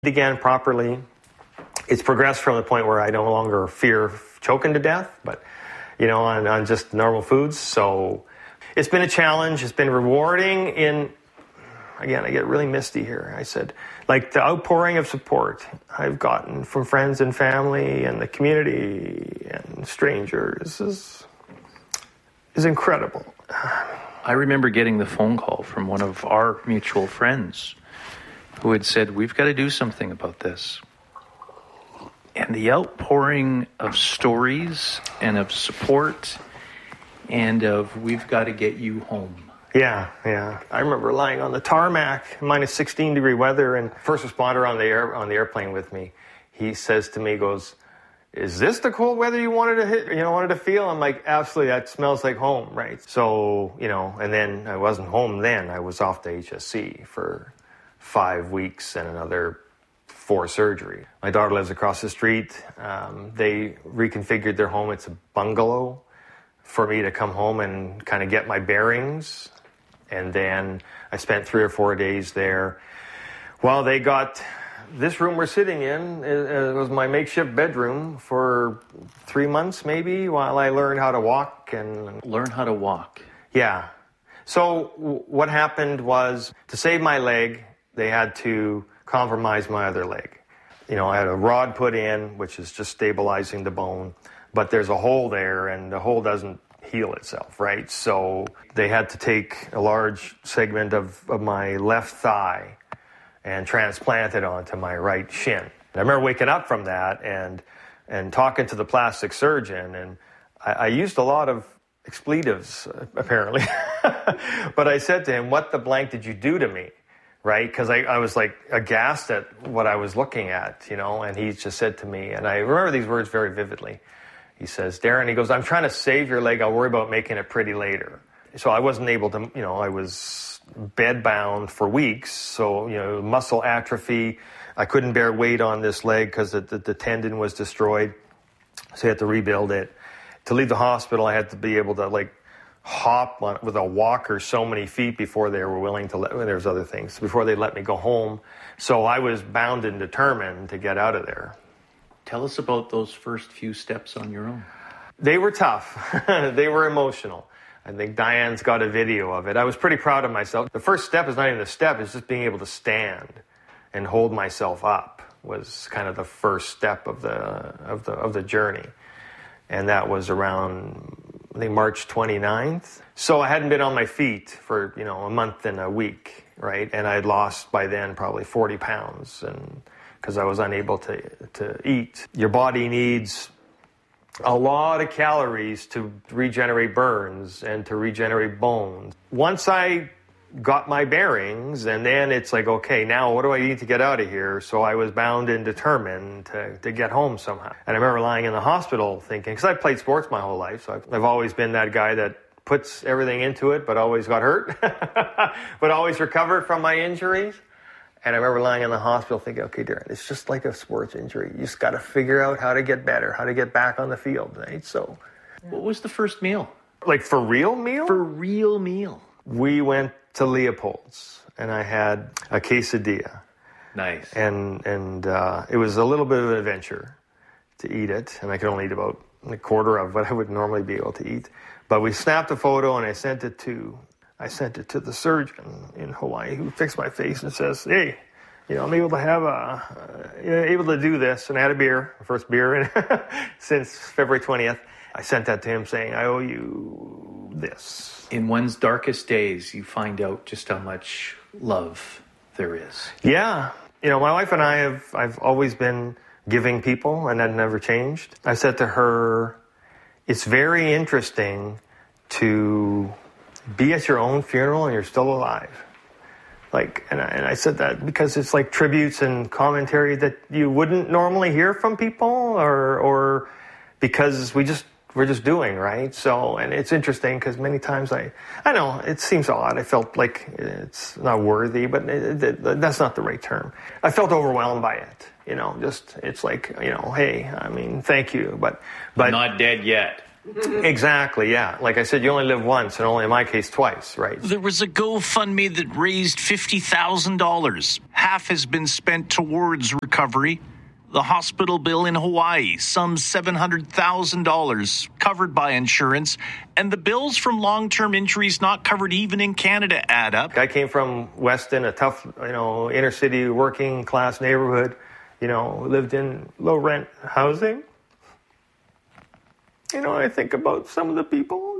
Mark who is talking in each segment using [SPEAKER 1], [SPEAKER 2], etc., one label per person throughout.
[SPEAKER 1] Again, properly. It's progressed from the point where I no longer fear choking to death, but, on just normal foods. So it's been a challenge. It's been rewarding again, I get really misty here. I said, like the outpouring of support I've gotten from friends and family and the community and strangers is incredible.
[SPEAKER 2] I remember getting the phone call from one of our mutual friends who had said, we've got to do something about this. And the outpouring of stories and of support and of, we've got to get you home.
[SPEAKER 1] Yeah. I remember lying on the tarmac, minus 16 degree weather, and first responder on the airplane with me, he says to me, goes, is this the cold weather you wanted to feel? I'm like, absolutely, that smells like home, right? So, and then I wasn't home then. I was off to HSC for 5 weeks and another 4 surgery. My daughter lives across the street. They reconfigured their home. It's a bungalow for me to come home and kind of get my bearings. And then I spent 3 or 4 days there. Well, they got this room we're sitting in. It was my makeshift bedroom for 3 months maybe while I learned how to walk.
[SPEAKER 2] Learn how to walk?
[SPEAKER 1] Yeah. So what happened was, to save my leg, they had to compromise my other leg. I had a rod put in, which is just stabilizing the bone, but there's a hole there, and the hole doesn't heal itself, right? So they had to take a large segment of my left thigh and transplant it onto my right shin. And I remember waking up from that and talking to the plastic surgeon, and I used a lot of expletives, apparently. But I said to him, what the blank did you do to me? Right? Because I was like aghast at what I was looking at, and he just said to me, and I remember these words very vividly. He says, Darren, he goes, I'm trying to save your leg. I'll worry about making it pretty later. So I wasn't able to, I was bedbound for weeks. So, muscle atrophy. I couldn't bear weight on this leg because the tendon was destroyed. So I had to rebuild it. To leave the hospital, I had to be able to hop with a walker so many feet before they were willing to there's other things, before they let me go home. So I was bound and determined to get out of there.
[SPEAKER 2] Tell us about those first few steps on your own.
[SPEAKER 1] They were tough. They were emotional. I think Diane's got a video of it. I was pretty proud of myself. The first step is not even a step, it's just being able to stand and hold myself up was kind of the first step of the journey. And that was around, I think, March 29th. So I hadn't been on my feet for, a month and a week, right? And I had lost by then probably 40 pounds because I was unable to eat. Your body needs a lot of calories to regenerate burns and to regenerate bones. Once I got my bearings, and then it's like, okay, now what do I need to get out of here? So I was bound and determined to get home somehow. And I remember lying in the hospital thinking, because I played sports my whole life, so I've always been that guy that puts everything into it, but always got hurt, but always recovered from my injuries. And I remember lying in the hospital thinking, okay, Darren, it's just like a sports injury. You just got to figure out how to get better, how to get back on the field, right? So,
[SPEAKER 2] what was the first meal?
[SPEAKER 1] Like for real meal?
[SPEAKER 2] For real meal.
[SPEAKER 1] We went to Leopold's, and I had a quesadilla.
[SPEAKER 2] Nice.
[SPEAKER 1] And it was a little bit of an adventure to eat it, and I could only eat about a quarter of what I would normally be able to eat. But we snapped a photo, and I sent it to the surgeon in Hawaii who fixed my face and says, hey, I'm able to do this. And I had a beer, the first beer since February 20th. I sent that to him saying, I owe you this.
[SPEAKER 2] In one's darkest days, you find out just how much love there is.
[SPEAKER 1] Yeah. My wife and I've always been giving people, and that never changed. I said to her, it's very interesting to be at your own funeral and you're still alive. And I said that because it's like tributes and commentary that you wouldn't normally hear from people, or because we're just doing, right? So, and it's interesting because many times I know it seems odd. I felt like it's not worthy, but that's not the right term. I felt overwhelmed by it. It's like, hey, I mean, thank you, but
[SPEAKER 2] not dead yet.
[SPEAKER 1] Exactly, yeah. Like I said, you only live once, and only in my case twice, right?
[SPEAKER 3] There was a GoFundMe that raised $50,000. Half has been spent towards recovery. The hospital bill in Hawaii, some $700,000 covered by insurance, and the bills from long-term injuries not covered even in Canada add up.
[SPEAKER 1] I came from Weston, a tough, inner city working class neighborhood, lived in low rent housing. I think about some of the people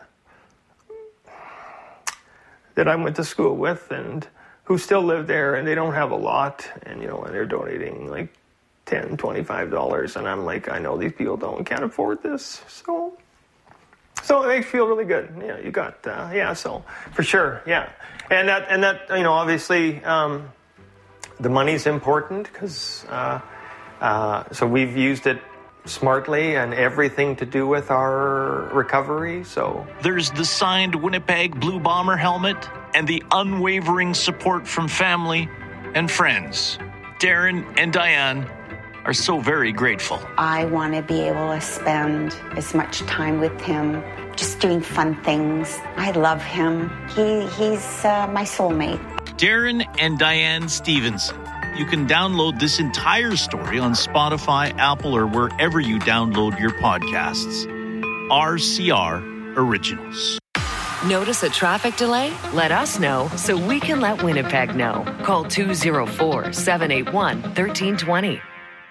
[SPEAKER 1] that I went to school with and who still live there, and they don't have a lot, and they're donating like $10, $25, and I'm like, I know these people can't afford this, so it makes you feel really good. Yeah, you got so for sure, yeah, and that obviously the money's important because so we've used it smartly and everything to do with our recovery. So
[SPEAKER 3] there's the signed Winnipeg Blue Bomber helmet and the unwavering support from family and friends. Darren and Diane are so very grateful.
[SPEAKER 4] I want to be able to spend as much time with him, just doing fun things. I love him. He's my soulmate.
[SPEAKER 3] Darren and Diane Stevenson. You can download this entire story on Spotify, Apple, or wherever you download your podcasts. RCR Originals.
[SPEAKER 5] Notice a traffic delay? Let us know so we can let Winnipeg know. Call 204-781-1320.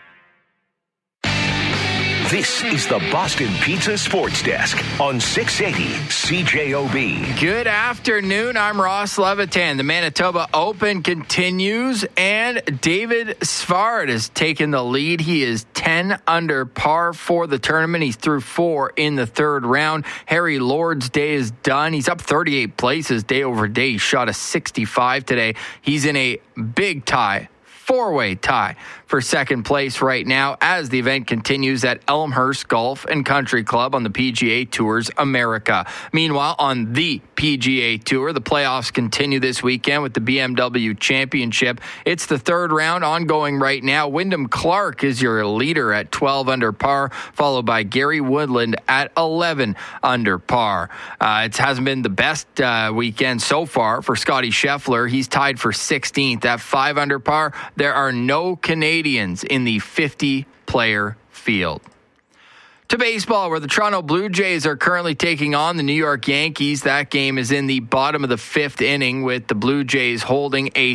[SPEAKER 6] This is the Boston Pizza Sports Desk on 680 CJOB.
[SPEAKER 7] Good afternoon. I'm Ross Levitan. The Manitoba Open continues, and David Svard has taken the lead. He is 10 under par for the tournament. He's through 4 in the third round. Harry Lord's day is done. He's up 38 places day over day. He shot a 65 today. He's in a big tie. 4-way tie for second place right now as the event continues at Elmhurst Golf and Country Club on the PGA Tours America. Meanwhile, on the PGA Tour, the playoffs continue this weekend with the BMW Championship. It's the third round ongoing right now. Wyndham Clark is your leader at 12 under par, followed by Gary Woodland at 11 under par. It hasn't been the best weekend so far for Scotty Scheffler. He's tied for 16th at 5 under par. There are no Canadians in the 50-player field. To baseball, where the Toronto Blue Jays are currently taking on the New York Yankees. That game is in the bottom of the 5th inning with the Blue Jays holding a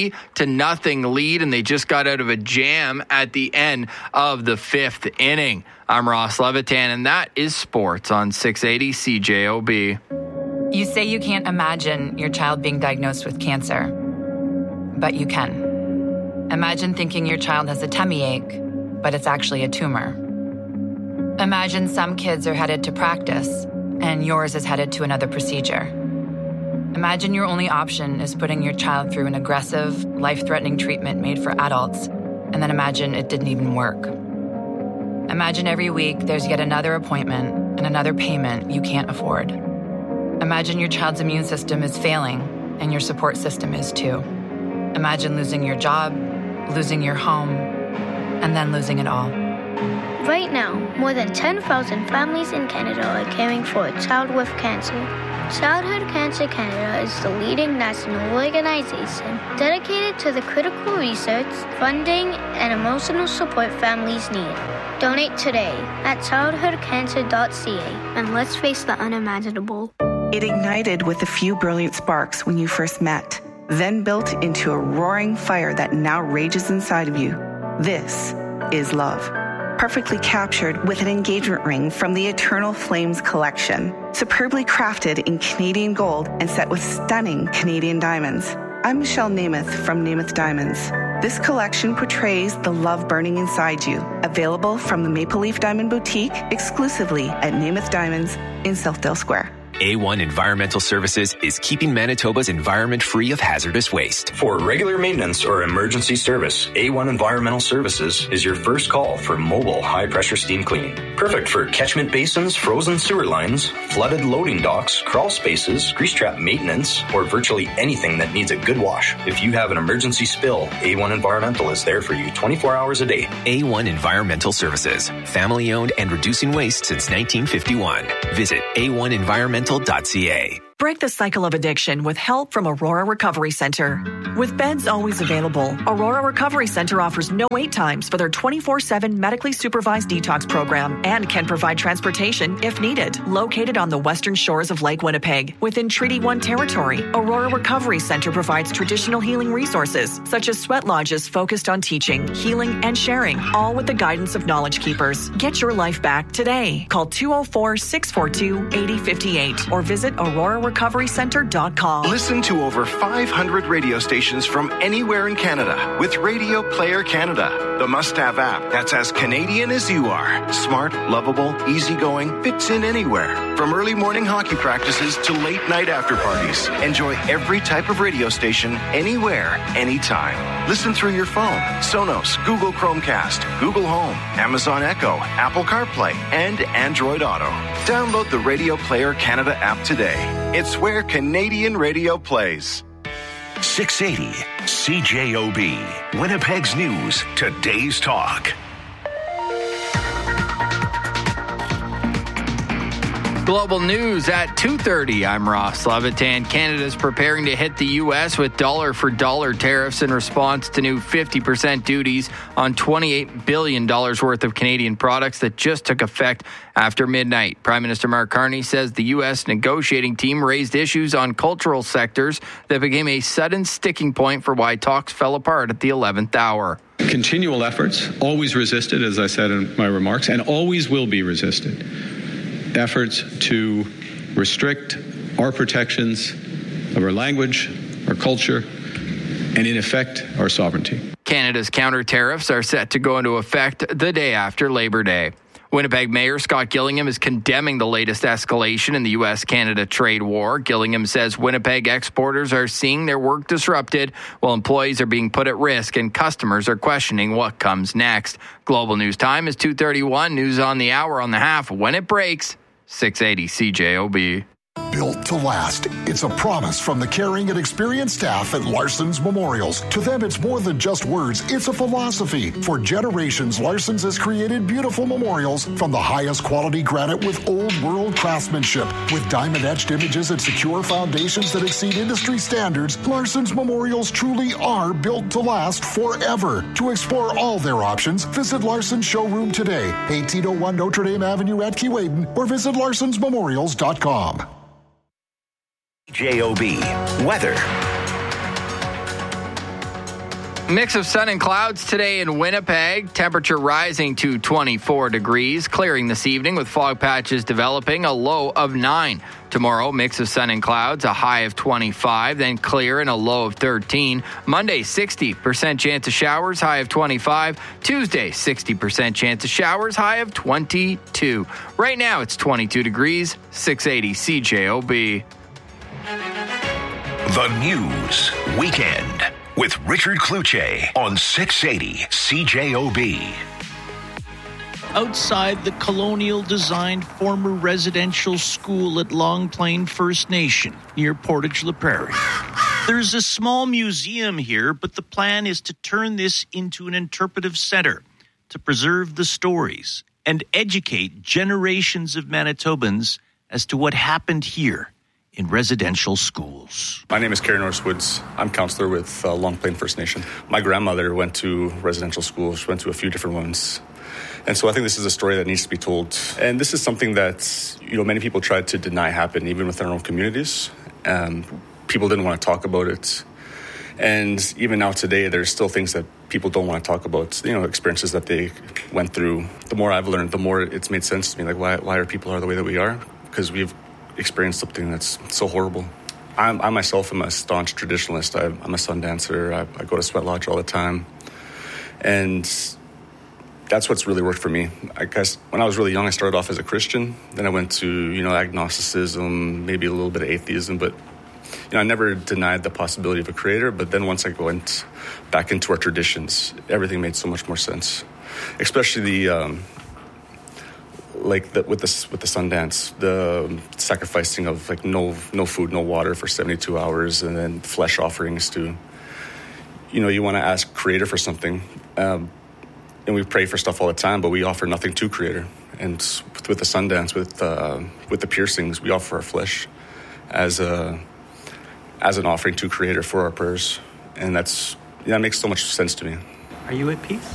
[SPEAKER 7] 3-0 lead, and they just got out of a jam at the end of the 5th inning. I'm Ross Levitan, and that is sports on 680 CJOB.
[SPEAKER 8] You say you can't imagine your child being diagnosed with cancer, but you can. Imagine thinking your child has a tummy ache, but it's actually a tumor. Imagine some kids are headed to practice, and yours is headed to another procedure. Imagine your only option is putting your child through an aggressive, life-threatening treatment made for adults, and then imagine it didn't even work. Imagine every week there's yet another appointment and another payment you can't afford. Imagine your child's immune system is failing, and your support system is too. Imagine losing your job, losing your home, and then losing it all.
[SPEAKER 9] Right now, more than 10,000 families in Canada are caring for a child with cancer. Childhood Cancer Canada is the leading national organization dedicated to the critical research, funding, and emotional support families need. Donate today at childhoodcancer.ca and let's face the unimaginable.
[SPEAKER 10] It ignited with a few brilliant sparks when you first met, then built into a roaring fire that now rages inside of you. This is love. Perfectly captured with an engagement ring from the Eternal Flames collection, superbly crafted in Canadian gold and set with stunning Canadian diamonds. I'm Michelle Namath from Namath Diamonds. This collection portrays the love burning inside you. Available from the Maple Leaf Diamond Boutique exclusively at Namath Diamonds in Southdale Square.
[SPEAKER 11] A1 Environmental Services is keeping Manitoba's environment free of hazardous waste.
[SPEAKER 12] For regular maintenance or emergency service, A1 Environmental Services is your first call for mobile high-pressure steam cleaning. Perfect for catchment basins, frozen sewer lines, flooded loading docks, crawl spaces, grease trap maintenance, or virtually anything that needs a good wash. If you have an emergency spill, A1 Environmental is there for you 24 hours a day.
[SPEAKER 11] A1 Environmental Services. Family-owned and reducing waste since 1951. Visit a1environmental.ca.
[SPEAKER 13] Break the cycle of addiction with help from Aurora Recovery Center. With beds always available, Aurora Recovery Center offers no wait times for their 24/7 medically supervised detox program and can provide transportation if needed. Located on the western shores of Lake Winnipeg, within Treaty 1 territory, Aurora Recovery Center provides traditional healing resources such as sweat lodges focused on teaching, healing, and sharing, all with the guidance of Knowledge Keepers. Get your life back today. Call 204-642-8058 or visit AuroraRecoveryCenter.com.
[SPEAKER 14] Listen to over 500 radio stations from anywhere in Canada with Radio Player Canada, the must-have app that's as Canadian as you are. Smart, lovable, easygoing, fits in anywhere. From early morning hockey practices to late night after parties. Enjoy every type of radio station, anywhere, anytime. Listen through your phone, Sonos, Google Chromecast, Google Home, Amazon Echo, Apple CarPlay, and Android Auto. Download the Radio Player Canada app today. It's where Canadian radio plays.
[SPEAKER 6] 680 CJOB. Winnipeg's News. Today's Talk.
[SPEAKER 7] Global news at 2:30. I'm Ross Levitan. Canada's preparing to hit the U.S. with dollar-for-dollar tariffs in response to new 50% duties on $28 billion worth of Canadian products that just took effect after midnight. Prime Minister Mark Carney says the U.S. negotiating team raised issues on cultural sectors that became a sudden sticking point for why talks fell apart at the 11th hour.
[SPEAKER 15] Continual efforts, always resisted, as I said in my remarks, and always will be resisted. Efforts to restrict our protections of our language, our culture, and in effect, our sovereignty.
[SPEAKER 7] Canada's counter tariffs are set to go into effect the day after Labor Day. Winnipeg Mayor Scott Gillingham is condemning the latest escalation in the U.S.-Canada trade war. Gillingham says Winnipeg exporters are seeing their work disrupted while employees are being put at risk and customers are questioning what comes next. Global News Time is 2:31. News on the hour on the half. When it breaks, 680 CJOB.
[SPEAKER 16] Built to last. It's a promise from the caring and experienced staff at Larson's Memorials. To them, it's more than just words. It's a philosophy. For generations, Larson's has created beautiful memorials from the highest quality granite with old world craftsmanship. With diamond-etched images and secure foundations that exceed industry standards, Larson's Memorials truly are built to last forever. To explore all their options, visit Larson's showroom today, 1801 Notre Dame Avenue at Keewaydin, or visit larsonsmemorials.com.
[SPEAKER 6] JOB weather.
[SPEAKER 7] Mix of sun and clouds today in Winnipeg. Temperature rising to 24 degrees. Clearing this evening with fog patches developing, a low of 9. Tomorrow, mix of sun and clouds, a high of 25, then clear and a low of 13. Monday, 60% chance of showers, high of 25. Tuesday, 60% chance of showers, high of 22. Right now, it's 22 degrees, 680 CJOB.
[SPEAKER 6] The News Weekend with Richard Kluche on 680 CJOB.
[SPEAKER 3] Outside the colonial-designed former residential school at Long Plain First Nation near Portage-la Prairie. There's a small museum here, but the plan is to turn this into an interpretive center to preserve the stories and educate generations of Manitobans as to what happened here in residential schools.
[SPEAKER 17] My name is Kerry Norris Woods. I'm counselor with Long Plain First Nation. My grandmother went to residential schools. She went to a few different ones. And so I think this is a story that needs to be told. And this is something that, many people tried to deny happened, even within our own communities. People didn't want to talk about it. And even now today, there's still things that people don't want to talk about, experiences that they went through. The more I've learned, the more it's made sense to me. Like, why are people the way that we are? Because we've experienced something that's so horrible. I myself am a staunch traditionalist. I'm a sun dancer. I go to Sweat Lodge all the time. And that's what's really worked for me. I guess when I was really young, I started off as a Christian. Then I went to, agnosticism, maybe a little bit of atheism. But, I never denied the possibility of a creator. But then once I went back into our traditions, everything made so much more sense. Especially with the Sundance, the sacrificing of no food, no water for 72 hours, and then flesh offerings to, you want to ask Creator for something, and we pray for stuff all the time, but we offer nothing to Creator. And with the Sundance, with the piercings, we offer our flesh as an offering to Creator for our prayers, and that makes so much sense to me.
[SPEAKER 2] Are you at peace?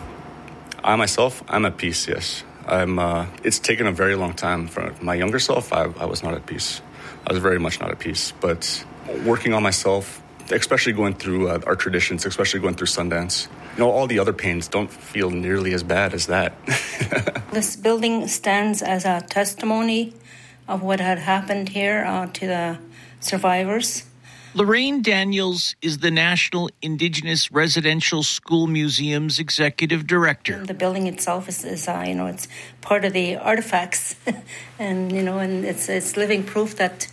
[SPEAKER 17] I myself, I'm at peace. Yes. It's taken a very long time. For my younger self, I was not at peace. I was very much not at peace. But working on myself, especially going through our traditions, especially going through Sundance, all the other pains don't feel nearly as bad as that.
[SPEAKER 18] This building stands as a testimony of what had happened here to the survivors.
[SPEAKER 3] Lorraine Daniels is the National Indigenous Residential School Museum's executive director.
[SPEAKER 18] The building itself is it's part of the artifacts, and it's living proof that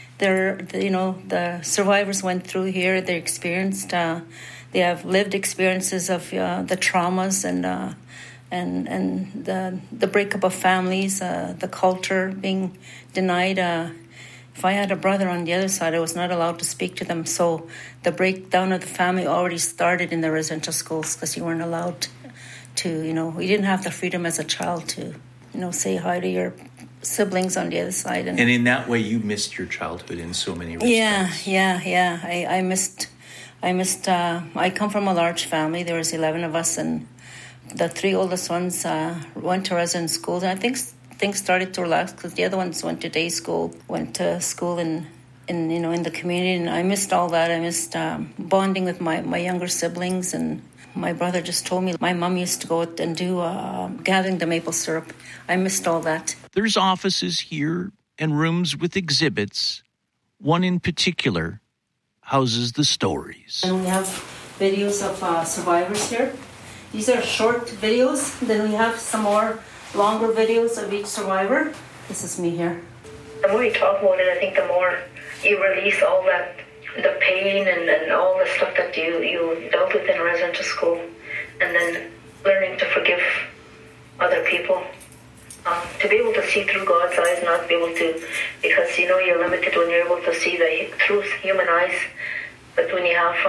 [SPEAKER 18] the survivors went through here. They experienced, they have lived experiences of the traumas and the breakup of families, the culture being denied. If I had a brother on the other side, I was not allowed to speak to them. So the breakdown of the family already started in the residential schools because you weren't allowed to, you didn't have the freedom as a child to, say hi to your siblings on the other side.
[SPEAKER 2] And in that way, you missed your childhood in so many respects.
[SPEAKER 18] Yeah. I missed. I come from a large family. There was 11 of us, and the 3 oldest ones went to resident schools. And I think things started to relax because the other ones went to day school, went to school in the community, and I missed all that. I missed bonding with my younger siblings, and my brother just told me my mom used to go out and do gathering the maple syrup. I missed all that.
[SPEAKER 3] There's offices here and rooms with exhibits. One in particular houses the stories.
[SPEAKER 18] And we have videos of survivors here. These are short videos. Then we have some more longer videos of each survivor. This is me here.
[SPEAKER 19] The more you talk about it, I think the more you release all that, the pain and all the stuff that you dealt with in residential school, and then learning to forgive other people. To be able to see through God's eyes, not be able to, because you're limited when you're able to see through human eyes. But when you have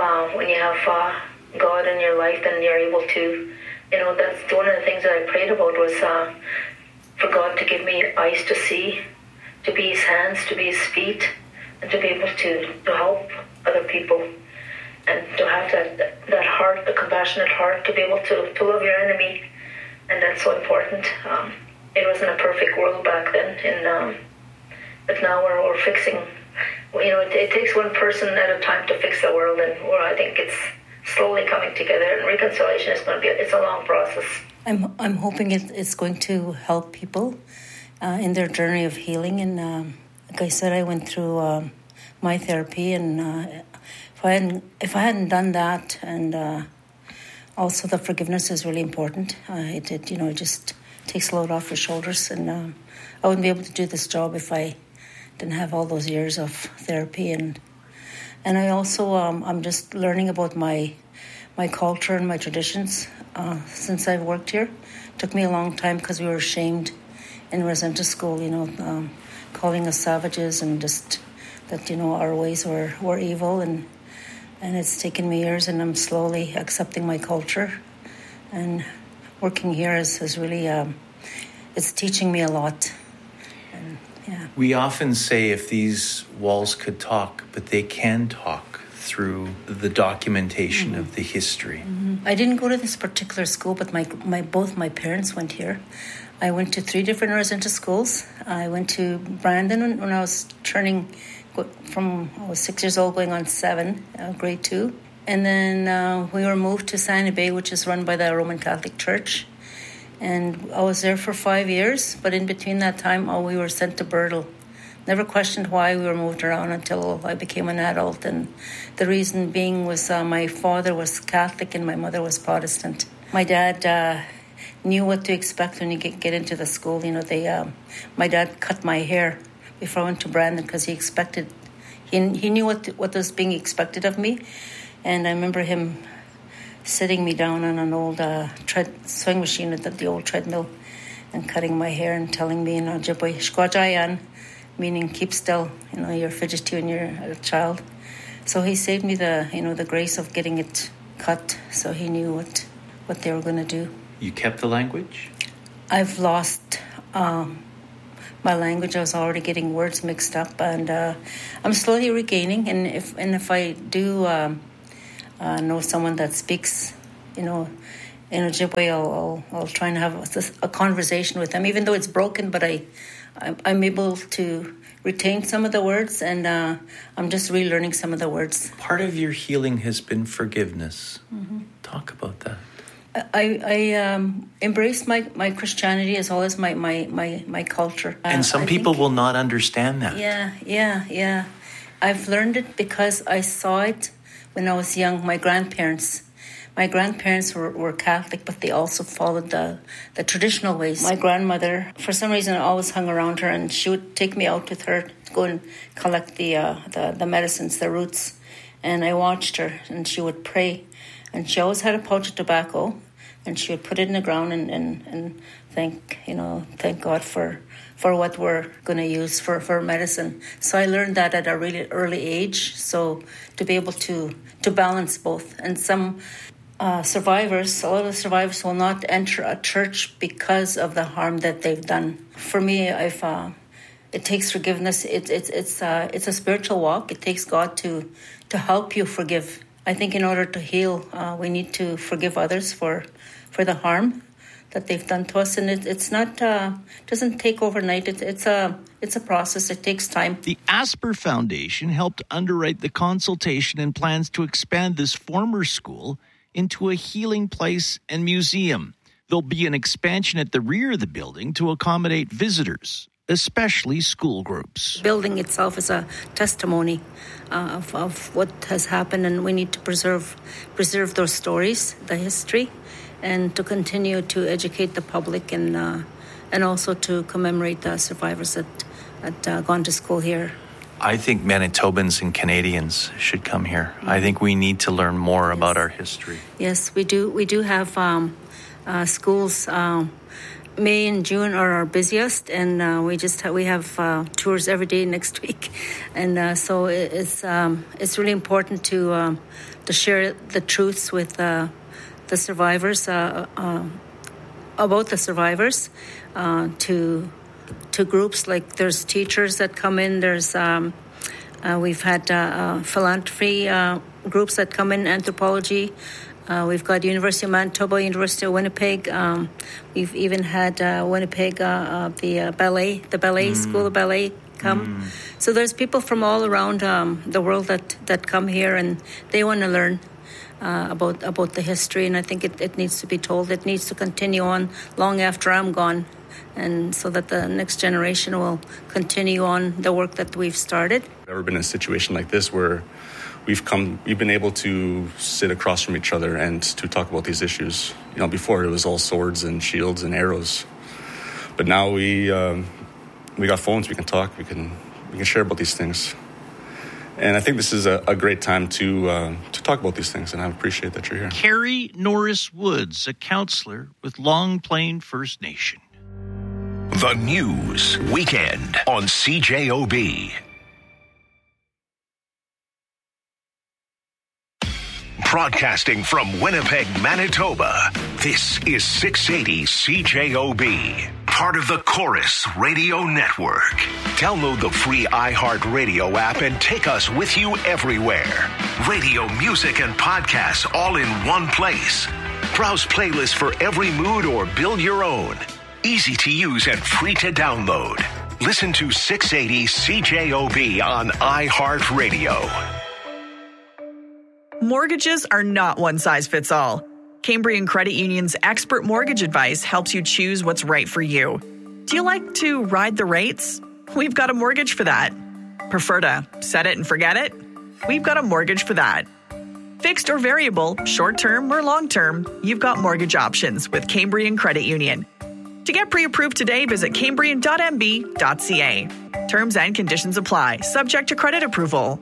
[SPEAKER 19] God in your life, then you're able to. That's one of the things that I prayed about was for God to give me eyes to see, to be His hands, to be His feet, and to be able to help other people, and to have that heart, the compassionate heart, to be able to love your enemy, and that's so important. It wasn't a perfect world back then, but now we're fixing. It takes one person at a time to fix the world, and I think it's slowly coming together, and reconciliation is going to it's a long process.
[SPEAKER 18] I'm hoping it's going to help people in their journey of healing. And like I said, I went through my therapy, and if I hadn't done that, and also the forgiveness is really important. It just takes a load off your shoulders, and I wouldn't be able to do this job if I didn't have all those years of therapy. And I also, I'm just learning about my culture and my traditions since I've worked here. It took me a long time because we were ashamed in residential school, calling us savages, and just that, our ways were evil. And it's taken me years, and I'm slowly accepting my culture. And working here is really, it's teaching me a lot. And, yeah.
[SPEAKER 2] We often say if these walls could talk, but they can talk through the documentation of the history.
[SPEAKER 18] I didn't go to this particular school, but both my parents went here. I went to 3 different residential schools. I went to Brandon when I was I was 6 years old, going on 7, grade 2. And then we were moved to Sandy Bay, which is run by the Roman Catholic Church. And I was there for 5 years, but in between that time, we were sent to Birtle. Never questioned why we were moved around until I became an adult. And the reason being was my father was Catholic and my mother was Protestant. My dad knew what to expect when you get into the school. You know, my dad cut my hair before I went to Brandon because he expected, he knew what was being expected of me. And I remember him sitting me down on an old swing machine at the old treadmill and cutting my hair and telling me, you know, Jiboy, shkwajayan, meaning keep still, you know, you're fidgety when you're a child. So he saved me the grace of getting it cut, so he knew what they were going to do.
[SPEAKER 2] You kept the language?
[SPEAKER 18] I've lost my language. I was already getting words mixed up, and I'm slowly regaining. And if I do know someone that speaks, you know, in Ojibwe, I'll try and have a conversation with them, even though it's broken. But I'm able to retain some of the words, and I'm just relearning some of the words.
[SPEAKER 2] Part of your healing has been forgiveness.
[SPEAKER 18] Mm-hmm.
[SPEAKER 2] Talk about that.
[SPEAKER 18] I embrace my Christianity as well as my culture.
[SPEAKER 2] And some people will not understand that.
[SPEAKER 18] Yeah. I've learned it because I saw it when I was young. My grandparents were Catholic, but they also followed the traditional ways. My grandmother, for some reason, I always hung around her, and she would take me out with her to go and collect the medicines, the roots. And I watched her, and she would pray. And she always had a pouch of tobacco, and she would put it in the ground and thank God for what we're going to use for medicine. So I learned that at a really early age. So to be able to balance both. And some a lot of survivors will not enter a church because of the harm that they've done. For me, it takes forgiveness. It's a spiritual walk. It takes God to help you forgive. I think in order to heal, we need to forgive others for the harm that they've done to us, and it's not doesn't take overnight. It's a process. It takes time.
[SPEAKER 3] The Asper Foundation helped underwrite the consultation and plans to expand this former school into a healing place and museum. There'll be an expansion at the rear of the building to accommodate visitors, especially school groups.
[SPEAKER 18] The building itself is a testimony of what has happened, and we need to preserve those stories, the history, and to continue to educate the public and also to commemorate the survivors that gone to school here.
[SPEAKER 2] I think Manitobans and Canadians should come here. I think we need to learn more about our history.
[SPEAKER 18] Yes, we do. We do have schools. May and June are our busiest, and we have tours every day next week, and so it's really important to share the truths with the survivors about the survivors to groups. Like there's teachers that come in. There's we've had philanthropy groups that come in, anthropology. We've got University of Manitoba, University of Winnipeg. We've even had Winnipeg, the ballet school of ballet come. So there's people from all around the world that come here, and they want to learn about the history. And I think it needs to be told. It needs to continue on long after I'm gone, and so that the next generation will continue on the work that we've started.
[SPEAKER 17] I've never been in a situation like this where we've been able to sit across from each other and to talk about these issues. You know, before it was all swords and shields and arrows, but now we got phones. We can talk. We can share about these things, and I think this is a great time to talk about these things. And I appreciate that you're here.
[SPEAKER 3] Carrie Norris Woods, a counselor with Long Plain First Nation.
[SPEAKER 6] The News Weekend on CJOB. Broadcasting from Winnipeg, Manitoba, this is 680 CJOB, part of the Chorus Radio Network. Download the free iHeartRadio app and take us with you everywhere. Radio, music, and podcasts all in one place. Browse playlists for every mood or build your own. Easy to use and free to download. Listen to 680 CJOB on iHeartRadio.
[SPEAKER 13] Mortgages are not one size fits all. Cambrian Credit Union's expert mortgage advice helps you choose what's right for you. Do you like to ride the rates? We've got a mortgage for that. Prefer to set it and forget it? We've got a mortgage for that. Fixed or variable, short-term or long-term, you've got mortgage options with Cambrian Credit Union. To get pre-approved today, visit cambrian.mb.ca. Terms and conditions apply, subject to credit approval.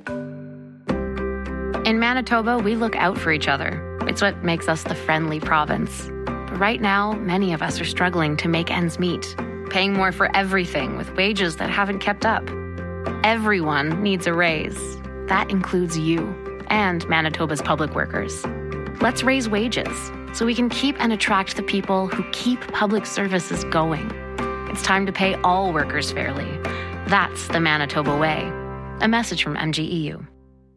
[SPEAKER 20] In Manitoba, we look out for each other. It's what makes us the friendly province. But right now, many of us are struggling to make ends meet, paying more for everything with wages that haven't kept up. Everyone needs a raise. That includes you and Manitoba's public workers. Let's raise wages so we can keep and attract the people who keep public services going. It's time to pay all workers fairly. That's the Manitoba way. A message from MGEU.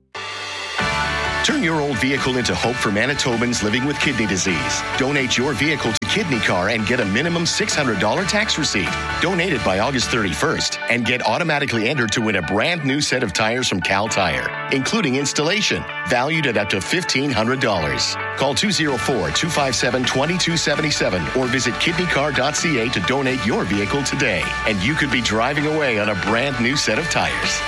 [SPEAKER 6] Turn your old vehicle into hope for Manitobans living with kidney disease. Donate your vehicle to Kidney Car and get a minimum $600 tax receipt. Donate it by August 31st and get automatically entered to win a brand new set of tires from Cal Tire, including installation, valued at up to $1,500. Call 204-257-2277 or visit kidneycar.ca to donate your vehicle today. And you could be driving away on a brand new set of tires.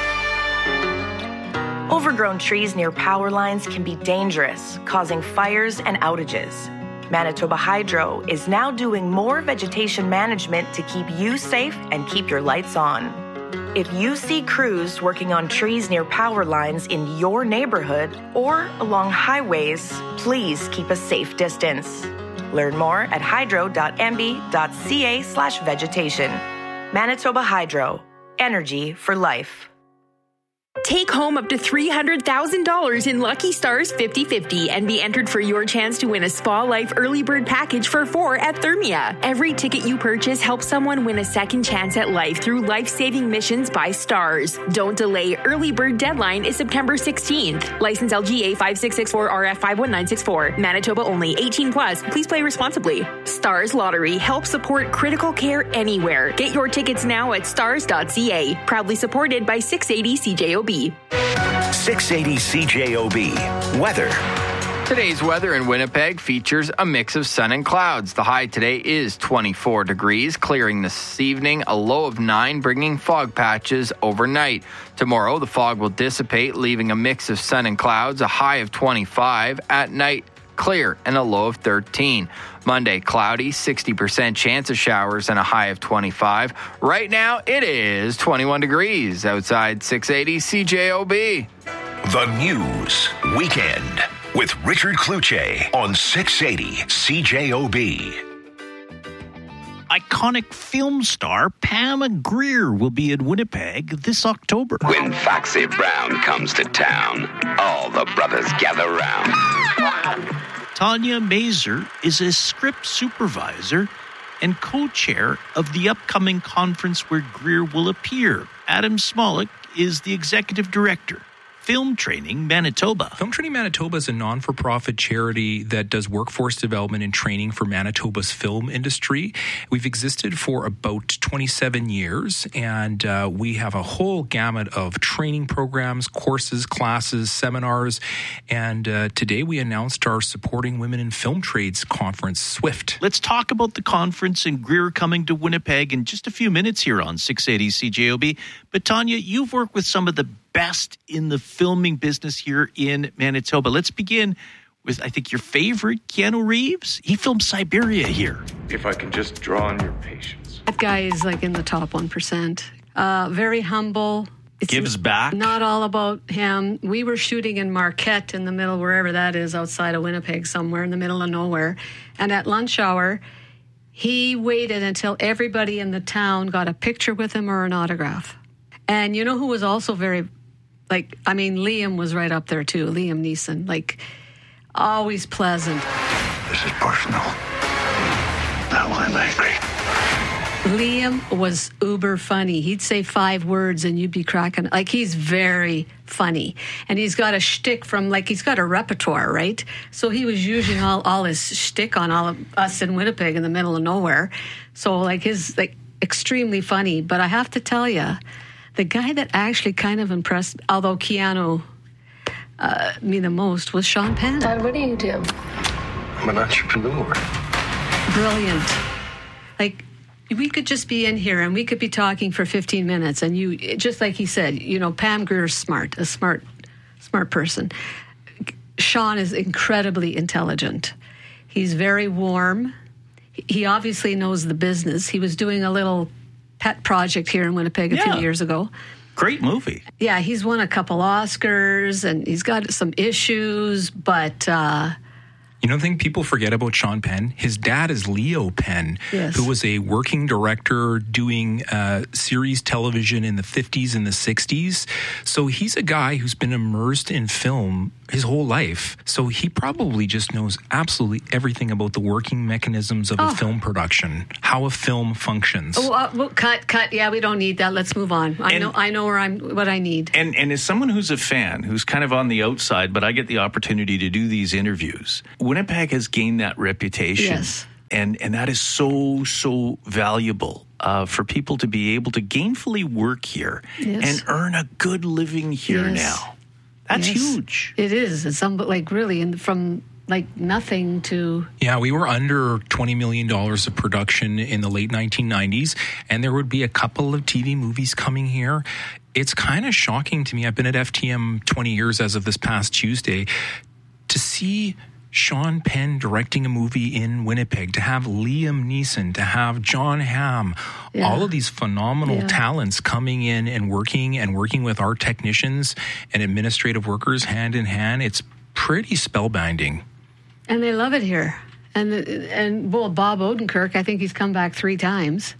[SPEAKER 21] Overgrown trees near power lines can be dangerous, causing fires and outages. Manitoba Hydro is now doing more vegetation management to keep you safe and keep your lights on. If you see crews working on trees near power lines in your neighborhood or along highways, please keep a safe distance. Learn more at hydro.mb.ca/vegetation. Manitoba Hydro. Energy for life.
[SPEAKER 22] Take home up to $300,000 in Lucky Stars 50/50 and be entered for your chance to win a Spa Life early bird package for 4 at Thermia. Every ticket you purchase helps someone win a second chance at life through life-saving missions by Stars. Don't delay. Early bird deadline is September 16th. License LGA 5664RF 51964. Manitoba only. 18 plus. Please play responsibly. Stars Lottery helps support critical care anywhere. Get your tickets now at stars.ca. Proudly supported by 680 CJOB.
[SPEAKER 6] 680 CJOB. Weather.
[SPEAKER 7] Today's weather in Winnipeg features a mix of sun and clouds. The high today is 24 degrees, clearing this evening, a low of 9, bringing fog patches overnight. Tomorrow, the fog will dissipate, leaving a mix of sun and clouds, a high of 25. At night, clear and a low of 13. Monday, cloudy, 60% chance of showers and a high of 25. Right now, it is 21 degrees outside 680 CJOB.
[SPEAKER 6] The News Weekend with Richard Cloutier on 680 CJOB.
[SPEAKER 3] Iconic film star Pam Grier will be in Winnipeg this October.
[SPEAKER 23] When Foxy Brown comes to town, all the brothers gather round.
[SPEAKER 3] Tanya Mazer is a script supervisor and co-chair of the upcoming conference where Grier will appear. Adam Smolik is the executive director. Film Training Manitoba.
[SPEAKER 24] Film Training Manitoba is a non-for-profit charity that does workforce development and training for Manitoba's film industry. We've existed for about 27 years, and we have a whole gamut of training programs, courses, classes, seminars, and today we announced our Supporting Women in Film Trades conference, SWIFT.
[SPEAKER 3] Let's talk about the conference and Grier coming to Winnipeg in just a few minutes here on 680 CJOB. But Tanya, you've worked with some of the best in the filming business here in Manitoba. Let's begin with, I think, your favorite, Keanu Reeves. He filmed Siberia here.
[SPEAKER 25] If I can just draw on your patience.
[SPEAKER 26] That guy is like in the top 1%. Very humble.
[SPEAKER 3] Gives back.
[SPEAKER 26] Not all about him. We were shooting in Marquette in the middle, wherever that is, outside of Winnipeg somewhere in the middle of nowhere. And at lunch hour, he waited until everybody in the town got a picture with him or an autograph. And you know who was also very... Liam was right up there too. Liam Neeson, always pleasant.
[SPEAKER 25] This is personal. Now I'm angry.
[SPEAKER 26] Liam was uber funny. He'd say 5 words and you'd be cracking. He's very funny. And he's got a shtick from, he's got a repertoire, right? So he was using all his shtick on all of us in Winnipeg in the middle of nowhere. So, extremely funny. But I have to tell you, the guy that actually kind of impressed, although Keanu me the most, was Sean Penn.
[SPEAKER 25] Dad, what do you do? I'm an entrepreneur.
[SPEAKER 26] Brilliant. We could just be in here and we could be talking for 15 minutes and you, just like he said, Pam Grier's smart, a smart person. Sean is incredibly intelligent. He's very warm. He obviously knows the business. He was doing a little pet project here in Winnipeg a few years ago.
[SPEAKER 2] Great movie.
[SPEAKER 26] Yeah, he's won a couple Oscars, and he's got some issues, but...
[SPEAKER 24] You know the thing people forget about Sean Penn? His dad is Leo Penn, who was a working director doing series television in the 50s and the 60s. So he's a guy who's been immersed in film his whole life. So he probably just knows absolutely everything about the working mechanisms of a film production, how a film functions.
[SPEAKER 26] Cut. Yeah, we don't need that. Let's move on. I know what I need.
[SPEAKER 2] And as someone who's a fan, who's kind of on the outside, but I get the opportunity to do these interviews, Winnipeg has gained that reputation.
[SPEAKER 26] Yes.
[SPEAKER 2] And that is so valuable for people to be able to gainfully work here and earn a good living here now. That's huge.
[SPEAKER 26] It is. It's really from nothing to...
[SPEAKER 24] Yeah, we were under $20 million of production in the late 1990s, and there would be a couple of TV movies coming here. It's kind of shocking to me. I've been at FTM 20 years as of this past Tuesday. To see Sean Penn directing a movie in Winnipeg, to have Liam Neeson, to have John Hamm, all of these phenomenal talents coming in and working with our technicians and administrative workers hand in hand, it's pretty spellbinding.
[SPEAKER 26] And they love it here. And Bob Odenkirk, I think he's come back 3 times.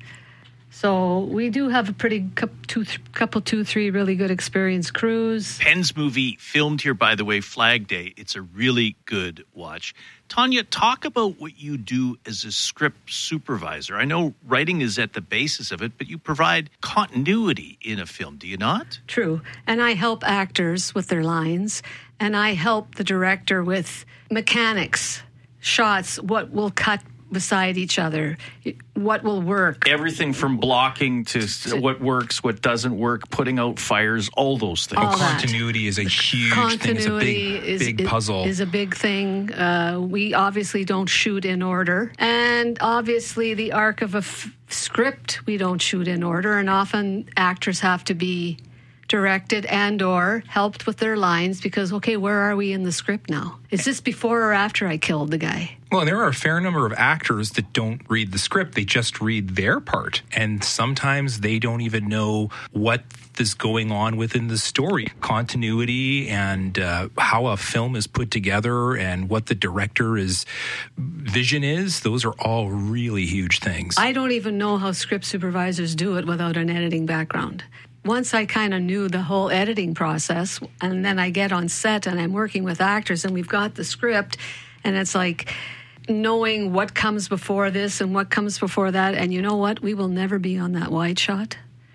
[SPEAKER 26] So we do have a pretty two, three really good experienced crews.
[SPEAKER 3] Penn's movie, filmed here, by the way, Flag Day. It's a really good watch. Tanya, talk about what you do as a script supervisor. I know writing is at the basis of it, but you provide continuity in a film, do you not?
[SPEAKER 26] True. And I help actors with their lines, and I help the director with mechanics, shots, what will cut beside each other, what will work.
[SPEAKER 2] Everything from blocking to what works, what doesn't work, putting out fires, all those things.
[SPEAKER 24] Continuity is a huge thing. It's a big puzzle.
[SPEAKER 26] Is a big thing. We obviously don't shoot in order. And obviously the arc of a script, we don't shoot in order. And often actors have to be directed and or helped with their lines because, okay, where are we in the script now? Is this before or after I killed the guy?
[SPEAKER 24] Well, there are a fair number of actors that don't read the script. They just read their part. And sometimes they don't even know what is going on within the story. Continuity and how a film is put together and what the director's vision is, those are all really huge things.
[SPEAKER 26] I don't even know how script supervisors do it without an editing background. Once I kind of knew the whole editing process, and then I get on set and I'm working with actors and we've got the script, and it's like knowing what comes before this and what comes before that. And you know what? We will never be on that wide shot.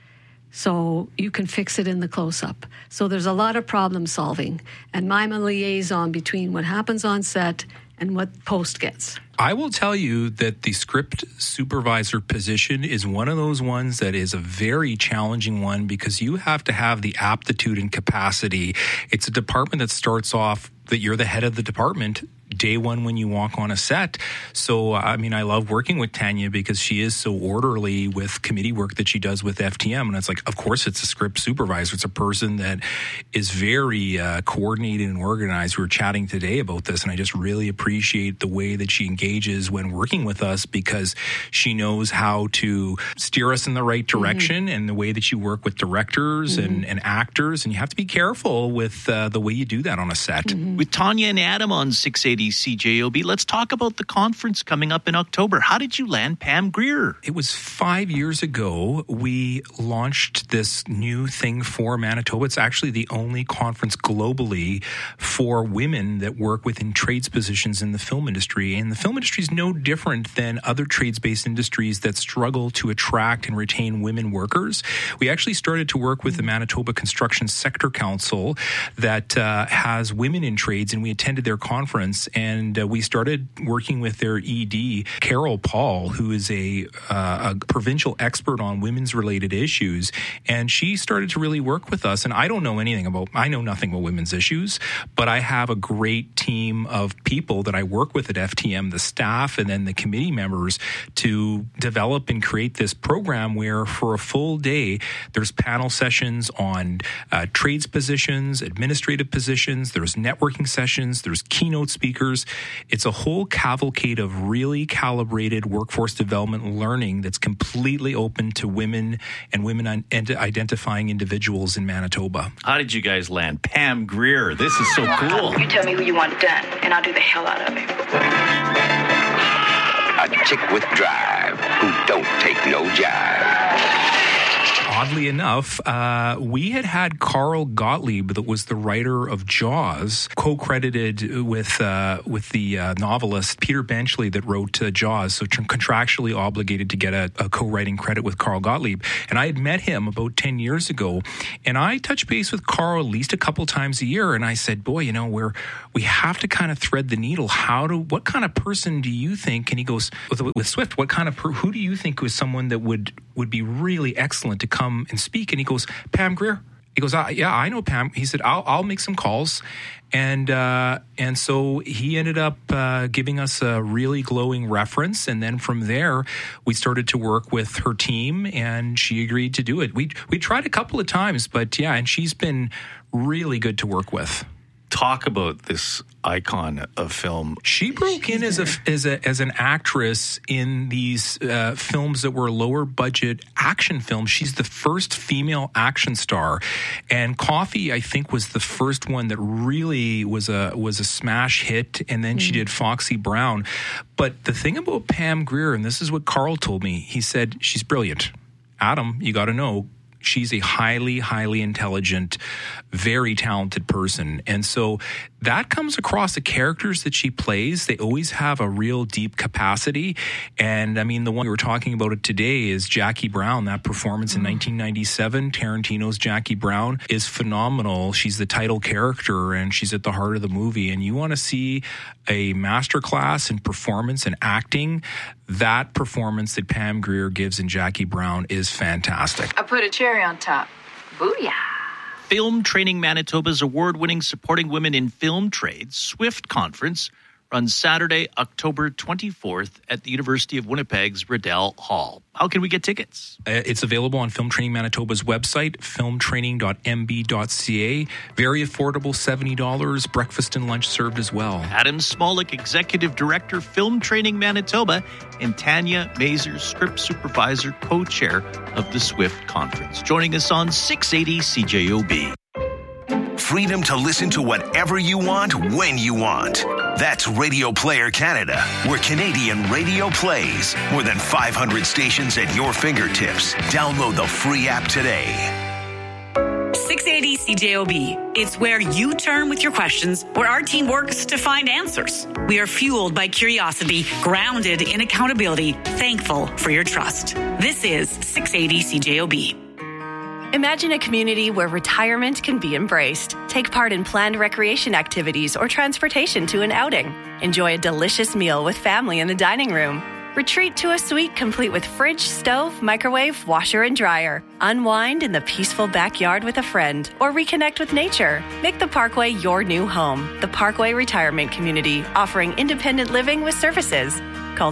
[SPEAKER 26] So you can fix it in the close-up. So there's a lot of problem solving. And I'm a liaison between what happens on set and what post gets.
[SPEAKER 24] I will tell you that the script supervisor position is one of those ones that is a very challenging one because you have to have the aptitude and capacity. It's a department that starts off that you're the head of the department day one when you walk on a set. So, I mean, I love working with Tanya because she is so orderly with committee work that she does with FTM. And it's like, of course, it's a script supervisor. It's a person that is very coordinated and organized. We were chatting today about this, and I just really appreciate the way that she engages when working with us because she knows how to steer us in the right direction and the way that you work with directors and actors. And you have to be careful with the way you do that on a set.
[SPEAKER 3] With Tanya and Adam on 680 CJOB, let's talk about the conference coming up in October. How did you land Pam Grier?
[SPEAKER 24] It was 5 years ago. We launched this new thing for Manitoba. It's actually the only conference globally for women that work within trades positions in the film industry. And the film industry is no different than other trades-based industries that struggle to attract and retain women workers. We actually started to work with the Manitoba Construction Sector Council that has women in trades, and we attended their conference. us, and we started working with their ED, Carol Paul, who is a provincial expert on women's related issues, and she started to really work with us. And I know nothing about women's issues, but I have a great team of people that I work with at FTM, the staff and then the committee members, to develop and create this program where for a full day there's panel sessions on trades positions, administrative positions, there's networking sessions, there's keynote speakers. It's a whole cavalcade of really calibrated workforce development learning that's completely open to women and women identifying individuals in Manitoba.
[SPEAKER 3] How did you guys land? Pam Grier, this is so cool.
[SPEAKER 1] You tell me who you want done, and I'll do the hell out of it.
[SPEAKER 23] A chick with drive who don't take no jive.
[SPEAKER 24] Oddly enough, we had Carl Gottlieb, that was the writer of Jaws, co-credited with the novelist Peter Benchley that wrote Jaws, so contractually obligated to get a co-writing credit with Carl Gottlieb. And I had met him about 10 years ago, and I touch base with Carl at least a couple times a year, and I said, boy, we have to kind of thread the needle. What kind of person do you think? And he goes, with Swift, who do you think was someone that would be really excellent to come and speak? And he goes, Pam Grier. He goes, yeah, I know Pam. He said, I'll make some calls. And so he ended up giving us a really glowing reference. And then from there, we started to work with her team, and she agreed to do it. We tried a couple of times, but yeah, and she's been really good to work with.
[SPEAKER 3] Talk about this icon of film.
[SPEAKER 24] She broke in as an actress in these films that were lower budget action films. She's the first female action star, and Coffee, I think, was the first one that really was a smash hit. And then she did Foxy Brown. But the thing about Pam Grier, and this is what Carl told me, he said she's brilliant. Adam, you got to know, she's a highly, highly intelligent, very talented person. And so that comes across the characters that she plays. They always have a real deep capacity. And I mean, the one we were talking about it today is Jackie Brown. That performance in 1997, Tarantino's Jackie Brown, is phenomenal. She's the title character, and she's at the heart of the movie. And you want to see a masterclass in performance and acting, that performance that Pam Grier gives in Jackie Brown is fantastic.
[SPEAKER 1] I put a cherry on top. Booyah.
[SPEAKER 3] Film Training Manitoba's award-winning Supporting Women in Film Trades Swift Conference runs Saturday, October 24th at the University of Winnipeg's Riddell Hall. How can we get tickets?
[SPEAKER 24] It's available on Film Training Manitoba's website, filmtraining.mb.ca. Very affordable, $70. Breakfast and lunch served as well.
[SPEAKER 3] Adam Smolik, Executive Director, Film Training Manitoba, and Tanya Mazer, Script Supervisor, Co-Chair of the Swift Conference. Joining us on 680 CJOB.
[SPEAKER 6] Freedom to listen to whatever you want, when you want. That's Radio Player Canada, where Canadian radio plays. More than 500 stations at your fingertips. Download the free app today.
[SPEAKER 4] 680 CJOB. It's where you turn with your questions, where our team works to find answers. We are fueled by curiosity, grounded in accountability, thankful for your trust. This is 680 CJOB.
[SPEAKER 5] Imagine a community where retirement can be embraced. Take part in planned recreation activities or transportation to an outing. Enjoy a delicious meal with family in the dining room. Retreat to a suite complete with fridge, stove, microwave, washer, and dryer. Unwind in the peaceful backyard with a friend or reconnect with nature. Make the Parkway your new home. The Parkway Retirement Community, offering independent living with services. Call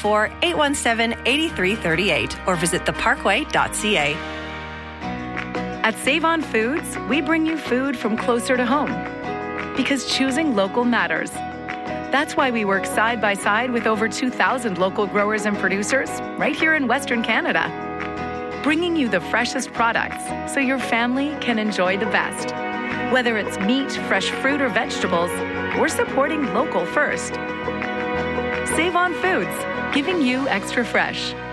[SPEAKER 5] 204-817-8338 or visit theparkway.ca.
[SPEAKER 8] At Save On Foods, we bring you food from closer to home because choosing local matters. That's why we work side by side with over 2,000 local growers and producers right here in Western Canada, bringing you the freshest products so your family can enjoy the best. Whether it's meat, fresh fruit, or vegetables, we're supporting local first. Save On Foods, giving you extra fresh.